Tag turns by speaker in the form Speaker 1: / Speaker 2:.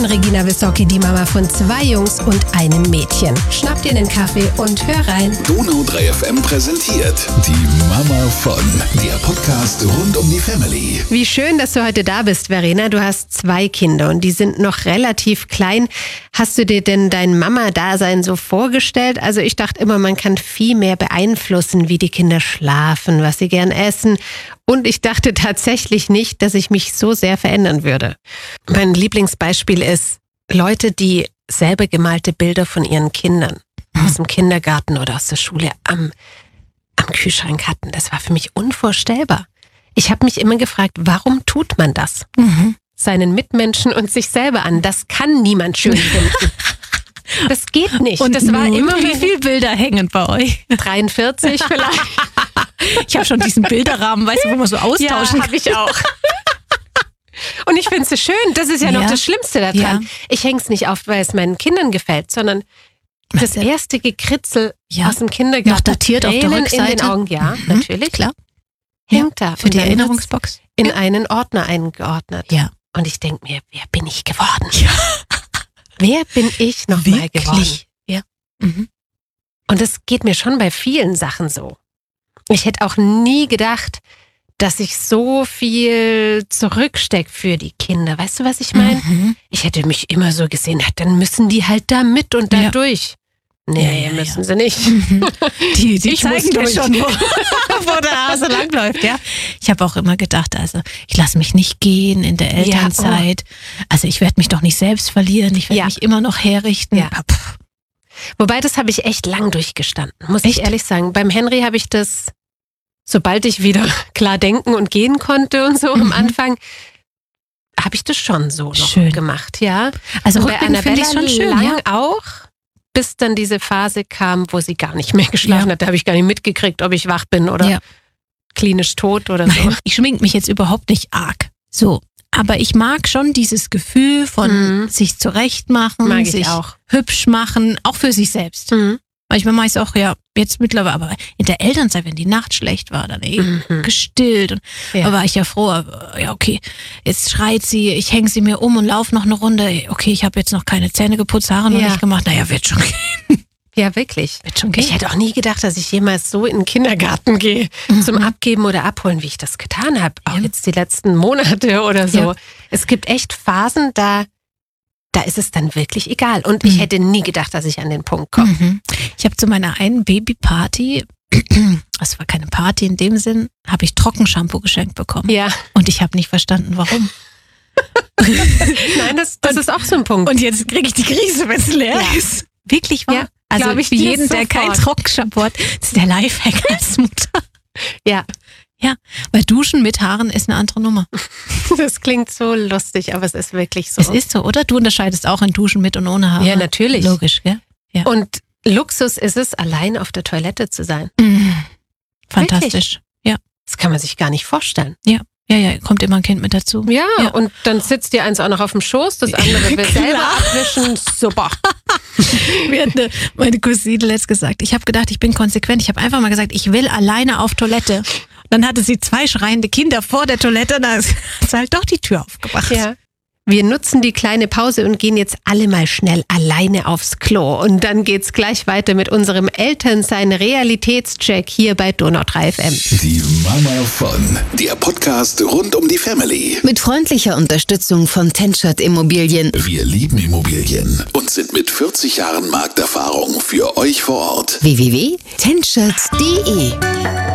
Speaker 1: Regina Wissocki, die Mama von 2 Jungs und einem Mädchen. Schnapp dir einen Kaffee und hör rein.
Speaker 2: Donau 3 FM präsentiert die Mama von, der Podcast rund um die Family.
Speaker 1: Wie schön, dass du heute da bist, Verena. Du hast 2 Kinder und die sind noch relativ klein. Hast du dir denn dein Mama-Dasein so vorgestellt? Also ich dachte immer, man kann viel mehr beeinflussen, wie die Kinder schlafen, was sie gern essen. Und ich dachte tatsächlich nicht, dass ich mich so sehr verändern würde. Mein Lieblingsbeispiel ist Leute, die selber gemalte Bilder von ihren Kindern aus dem Kindergarten oder aus der Schule am Kühlschrank hatten. Das war für mich unvorstellbar. Ich habe mich immer gefragt, warum tut man das? Seinen Mitmenschen und sich selber an. Das kann niemand schön finden. Das geht nicht.
Speaker 3: Und
Speaker 1: das war immer
Speaker 3: wie viele Bilder hängen bei euch?
Speaker 1: 43 vielleicht.
Speaker 3: Ich habe schon diesen Bilderrahmen, weißt du, wo man so austauschen
Speaker 1: kann. Ja, habe ich auch. Und ich finde es so schön. Das ist ja noch das Schlimmste daran. Ja. Ich hänge es nicht auf, weil es meinen Kindern gefällt, sondern das erste Gekritzel aus dem Kindergarten.
Speaker 3: Noch datiert auf der Rückseite.
Speaker 1: In den Augen, natürlich.
Speaker 3: Klar.
Speaker 1: Hängt da.
Speaker 3: Für die Erinnerungsbox.
Speaker 1: In einen Ordner eingeordnet.
Speaker 3: Ja.
Speaker 1: Und ich denke mir, wer bin ich geworden? Ja. Wer bin ich noch mal geworden?
Speaker 3: Ja.
Speaker 1: Und das geht mir schon bei vielen Sachen so. Ich hätte auch nie gedacht, dass ich so viel zurückstecke für die Kinder. Weißt du, was ich meine? Ich hätte mich immer so gesehen, dann müssen die halt da mit und da durch. Nee, müssen sie nicht.
Speaker 3: Die zeigen dir schon, wo der Hase langläuft. Ja. Ich habe auch immer gedacht, also ich lasse mich nicht gehen in der Elternzeit. Also ich werde mich doch nicht selbst verlieren. Ich werde mich immer noch herrichten. Ja.
Speaker 1: Wobei, das habe ich echt lang durchgestanden, muss ich ehrlich sagen. Beim Henry habe ich das, sobald ich wieder klar denken und gehen konnte und so am Anfang, habe ich das schon so noch gemacht. Ja.
Speaker 3: Also
Speaker 1: bei Annabella schon schön, lang auch. Bis dann diese Phase kam, wo sie gar nicht mehr geschlafen hat. Da habe ich gar nicht mitgekriegt, ob ich wach bin oder klinisch tot oder so.
Speaker 3: Nein, ich schmink mich jetzt überhaupt nicht arg. So, aber ich mag schon dieses Gefühl von sich zurechtmachen, sich auch hübsch machen, auch für sich selbst. Manchmal mache ich es auch, jetzt mittlerweile, aber in der Elternzeit, wenn die Nacht schlecht war, dann gestillt. Und da war ich ja froh, okay, jetzt schreit sie, ich hänge sie mir um und laufe noch eine Runde. Okay, ich habe jetzt noch keine Zähne geputzt, Haare noch nicht gemacht. Naja, wird schon gehen.
Speaker 1: Ja, wirklich.
Speaker 3: Wird schon gehen.
Speaker 1: Ich hätte auch nie gedacht, dass ich jemals so in den Kindergarten gehe, zum Abgeben oder Abholen, wie ich das getan habe. Auch jetzt die letzten Monate oder so. Ja. Es gibt echt Phasen, da ist es dann wirklich egal. Und ich hätte nie gedacht, dass ich an den Punkt komme.
Speaker 3: Ich habe zu meiner einen Babyparty, das war keine Party in dem Sinn, habe ich Trockenshampoo geschenkt bekommen.
Speaker 1: Ja.
Speaker 3: Und ich habe nicht verstanden, warum.
Speaker 1: Nein, das ist auch so ein Punkt.
Speaker 3: Und jetzt kriege ich die Krise, wenn es leer ist. Wirklich wahr?
Speaker 1: Ja,
Speaker 3: also
Speaker 1: ich
Speaker 3: für jeden, der kein Trockenshampoo hat, das ist der Lifehack als Mutter.
Speaker 1: Ja.
Speaker 3: Ja, weil Duschen mit Haaren ist eine andere Nummer.
Speaker 1: Das klingt so lustig, aber es ist wirklich so.
Speaker 3: Es ist so, oder? Du unterscheidest auch in Duschen mit und ohne Haare.
Speaker 1: Ja, natürlich.
Speaker 3: Logisch, gell? Ja.
Speaker 1: Und Luxus ist es, allein auf der Toilette zu sein.
Speaker 3: Fantastisch.
Speaker 1: Wirklich?
Speaker 3: Ja.
Speaker 1: Das kann man sich gar nicht vorstellen.
Speaker 3: Ja, kommt immer ein Kind mit dazu.
Speaker 1: Ja, und dann sitzt dir eins auch noch auf dem Schoß, das andere will selber abwischen. Super.
Speaker 3: Mir hat meine Cousine letztens gesagt, ich habe gedacht, ich bin konsequent. Ich habe einfach mal gesagt, ich will alleine auf Toilette. Dann hatte sie 2 schreiende Kinder vor der Toilette, da hat sie halt doch die Tür aufgemacht.
Speaker 1: Ja. Wir nutzen die kleine Pause und gehen jetzt alle mal schnell alleine aufs Klo. Und dann geht's gleich weiter mit unserem Elternsein-Realitätscheck hier bei Donau 3 FM.
Speaker 2: Die Mama von, der Podcast rund um die Family.
Speaker 4: Mit freundlicher Unterstützung von Tenschert Immobilien.
Speaker 2: Wir lieben Immobilien und sind mit 40 Jahren Markterfahrung für euch vor Ort.
Speaker 4: www.tenschert.de